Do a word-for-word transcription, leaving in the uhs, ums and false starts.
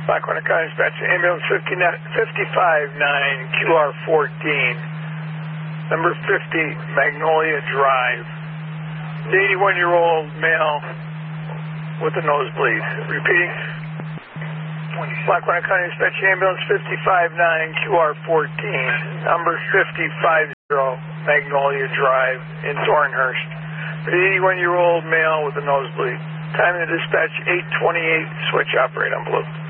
Lackawanna County Dispatch, ambulance fifty-five nine Q R fourteen, number fifty, Magnolia Drive. eighty-one-year-old male with a nosebleed. Repeating. Lackawanna County Dispatch, ambulance fifty-five nine Q R fourteen, number fifty-five zero, Magnolia Drive in Thornhurst. eighty-one-year-old male with a nosebleed. Time of the dispatch, eight twenty-eight, switch operate on blue.